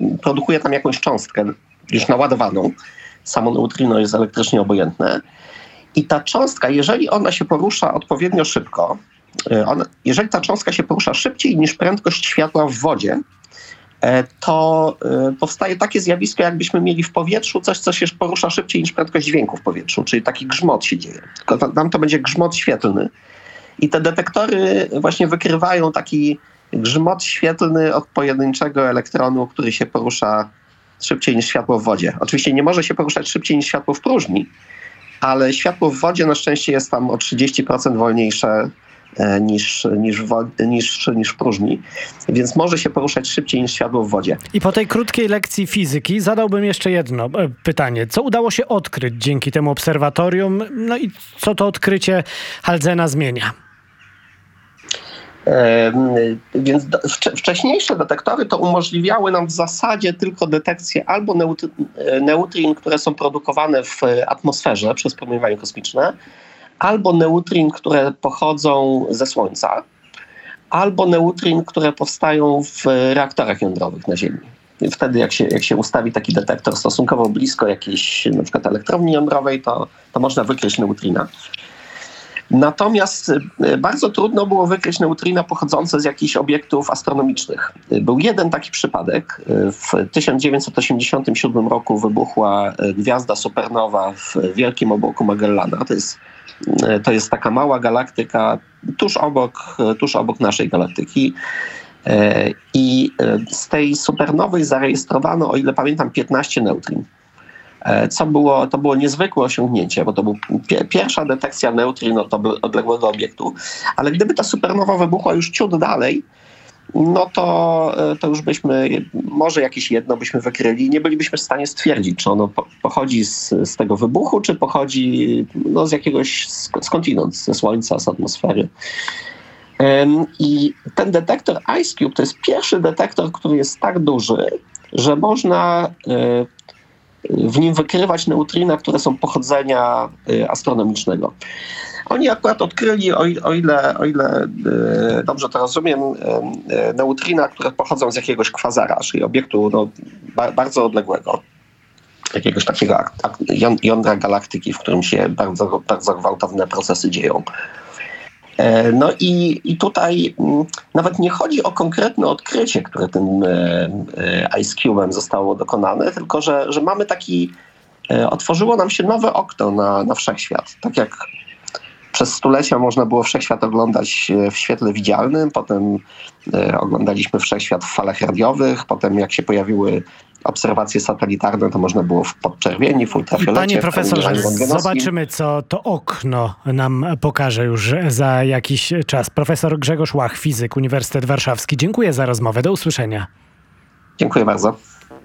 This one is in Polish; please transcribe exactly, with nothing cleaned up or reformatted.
produkuje tam jakąś cząstkę już naładowaną. Samo neutrino jest elektrycznie obojętne. I ta cząstka, jeżeli ona się porusza odpowiednio szybko, ona, jeżeli ta cząstka się porusza szybciej niż prędkość światła w wodzie, to powstaje takie zjawisko, jakbyśmy mieli w powietrzu coś, co się porusza szybciej niż prędkość dźwięku w powietrzu, czyli taki grzmot się dzieje. Tylko tam to będzie grzmot świetlny. I te detektory właśnie wykrywają taki grzmot świetlny od pojedynczego elektronu, który się porusza szybciej niż światło w wodzie. Oczywiście nie może się poruszać szybciej niż światło w próżni, ale światło w wodzie na szczęście jest tam o trzydzieści procent wolniejsze niż, niż, wo- niż, niż w próżni, więc może się poruszać szybciej niż światło w wodzie. I po tej krótkiej lekcji fizyki zadałbym jeszcze jedno pytanie. Co udało się odkryć dzięki temu obserwatorium? No i co to odkrycie Haldzena zmienia? Więc wcze- wcześniejsze detektory to umożliwiały nam w zasadzie tylko detekcję albo neut- neutrin, które są produkowane w atmosferze przez promieniowanie kosmiczne, albo neutrin, które pochodzą ze Słońca, albo neutrin, które powstają w reaktorach jądrowych na Ziemi. Wtedy jak się, jak się ustawi taki detektor stosunkowo blisko jakiejś na przykład elektrowni jądrowej, to, to można wykryć neutrina. Natomiast bardzo trudno było wykryć neutrina pochodzące z jakichś obiektów astronomicznych. Był jeden taki przypadek. W tysiąc dziewięćset osiemdziesiątym siódmym roku wybuchła gwiazda supernowa w Wielkim Obłoku Magellana. To jest, to jest taka mała galaktyka tuż obok, tuż obok naszej galaktyki. I z tej supernowej zarejestrowano, o ile pamiętam, piętnaście neutrin. Co było, to było niezwykłe osiągnięcie, bo to była pierwsza detekcja neutrin od odległego obiektu, ale gdyby ta supernowa wybuchła już ciut dalej, no to, to już byśmy, może jakieś jedno byśmy wykryli, nie bylibyśmy w stanie stwierdzić, czy ono pochodzi z, z tego wybuchu, czy pochodzi no, z jakiegoś skądinąd, ze Słońca, z atmosfery. I ten detektor IceCube to jest pierwszy detektor, który jest tak duży, że można w nim wykrywać neutrina, które są pochodzenia astronomicznego. Oni akurat odkryli, o ile, o ile, o ile dobrze to rozumiem, neutrina, które pochodzą z jakiegoś kwazara, czyli obiektu no, ba- bardzo odległego. Jakiegoś takiego jądra galaktyki, w którym się bardzo, bardzo gwałtowne procesy dzieją. No i, i tutaj nawet nie chodzi o konkretne odkrycie, które tym IceCube'em zostało dokonane, tylko że, że mamy taki, otworzyło nam się nowe okno na, na wszechświat. Tak jak przez stulecia można było wszechświat oglądać w świetle widzialnym, potem oglądaliśmy wszechświat w falach radiowych, potem jak się pojawiły obserwacje satelitarne, to można było w podczerwieni, w ultrafiolecie. Panie profesorze, zobaczymy, co to okno nam pokaże już za jakiś czas. Profesor Grzegorz Łach, fizyk, Uniwersytet Warszawski. Dziękuję za rozmowę. Do usłyszenia. Dziękuję bardzo.